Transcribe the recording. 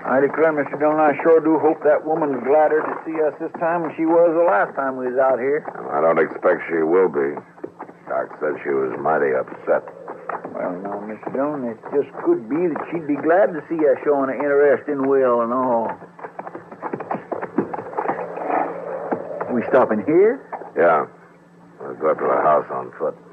I declare, Mr. Dillon, I sure do hope that woman's gladder to see us this time than she was the last time we was out here. I don't expect she will be. Doc said she was mighty upset. Well, now, Mr. Dillon, it just could be that she'd be glad to see us showing an interest in Will and all. We stopping here? Yeah. We'll go up to the house on foot.